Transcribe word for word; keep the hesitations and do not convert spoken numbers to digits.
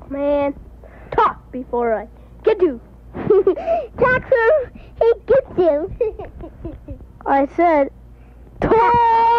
Man, talk before I get you. Talk so he gets you. I said, talk.